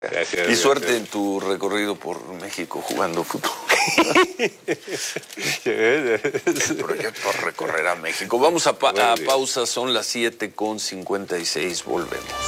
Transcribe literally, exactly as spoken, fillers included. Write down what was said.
Gracias, y suerte gracias. en tu recorrido por México jugando fútbol. El proyecto Recorrer a México. Vamos a, pa a pausa, son las siete con cincuenta y seis, volvemos.